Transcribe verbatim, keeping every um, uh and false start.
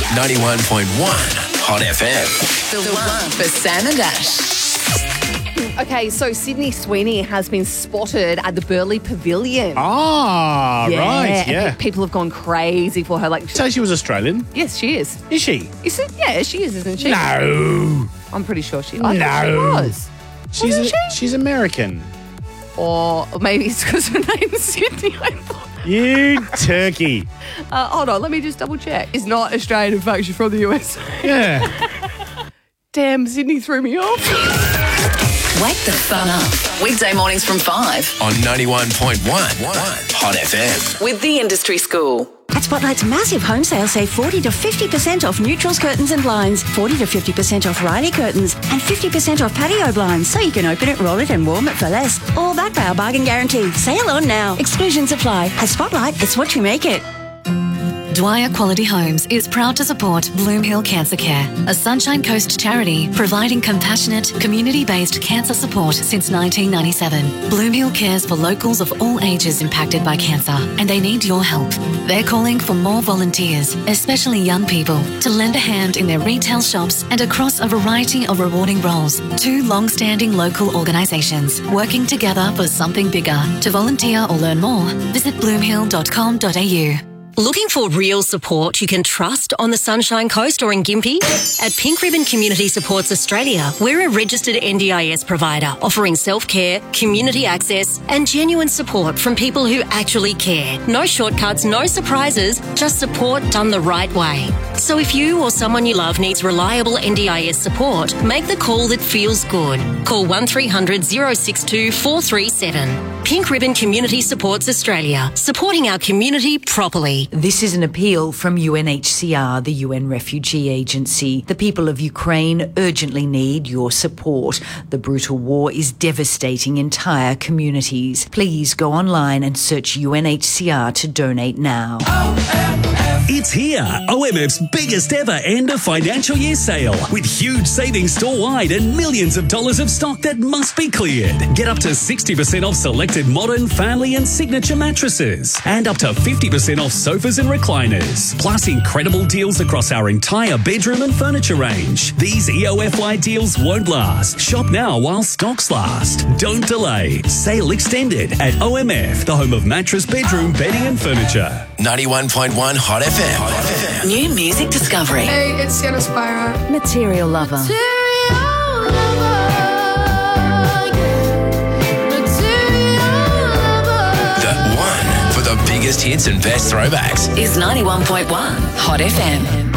ninety-one point one Hot F M. The one for Sam and Ash. Okay, so Sydney Sweeney has been spotted at the Burleigh Pavilion. Ah, right, and yeah. people have gone crazy for her. Like, So she was Australian? yes, she is. Is she? Is it? Yeah, she is, isn't she? No. I'm pretty sure she. I No. thought she was. She's Wasn't a, she's American. Or maybe it's because her name's Sydney. I thought. You turkey. Uh, hold on, let me just double check. It's not Australian. In fact, she's from the U S A. Yeah. Damn, Sydney threw me off. Wake the fun up. Weekday mornings from five. On ninety-one point one Hot F M. With the Industry School. At Spotlight's massive home sale, save forty to fifty percent off neutrals, curtains and blinds, forty to fifty percent off Riley curtains, and fifty percent off patio blinds, so you can open it, roll it and warm it for less. All backed by our bargain guarantee. Sale on now. Exclusions apply. At Spotlight, it's what you make it. Dwyer Quality Homes is proud to support Bloomhill Cancer Care, a Sunshine Coast charity providing compassionate, community-based cancer support since nineteen ninety-seven. Bloomhill cares for locals of all ages impacted by cancer, and they need your help. They're calling for more volunteers, especially young people, to lend a hand in their retail shops and across a variety of rewarding roles. Two long-standing local organisations working together for something bigger. To volunteer or learn more, visit bloomhill dot com dot a u. Looking for real support you can trust on the Sunshine Coast or in Gympie? At Pink Ribbon Community Supports Australia, we're a registered N D I S provider offering self-care, community access and genuine support from people who actually care. No shortcuts, no surprises, just support done the right way. So if you or someone you love needs reliable N D I S support, make the call that feels good. Call one three hundred, zero six two, four three seven. Pink Ribbon Community Supports Australia, supporting our community properly. This is an appeal from U N H C R, the U N Refugee Agency. The people of Ukraine urgently need your support. The brutal war is devastating entire communities. Please go online and search U N H C R to donate now. It's here, O M F's biggest ever end of financial year sale with huge savings store-wide and millions of dollars of stock that must be cleared. Get up to sixty percent off selected modern, family and signature mattresses and up to fifty percent off sofas and recliners. Plus incredible deals across our entire bedroom and furniture range. These E O F Y deals won't last. Shop now while stocks last. Don't delay. Sale extended at O M F, the home of mattress, bedroom, bedding and furniture. ninety-one point one Hot F M. New music discovery. Hey, it's Sienna Spyro. Material Lover. Material lover, yeah. Material lover. The one for the biggest hits and best throwbacks. Is ninety-one point one Hot F M.